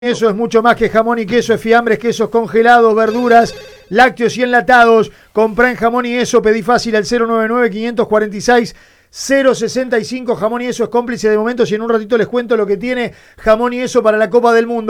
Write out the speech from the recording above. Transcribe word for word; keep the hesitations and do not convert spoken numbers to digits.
Eso es mucho más que jamón y queso, es fiambres, quesos congelados, verduras, lácteos y enlatados. Comprá en Jamón y Eso, pedí fácil al cero nueve nueve, quinientos cuarenta y seis, cero sesenta y cinco. Jamón y Eso es cómplice de momentos y en un ratito les cuento lo que tiene Jamón y Eso para la Copa del Mundo.